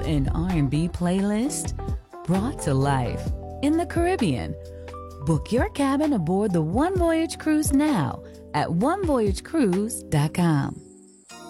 An R&B playlist brought to life in the Caribbean. Book your cabin aboard the One Voyage Cruise now at onevoyagecruise.com.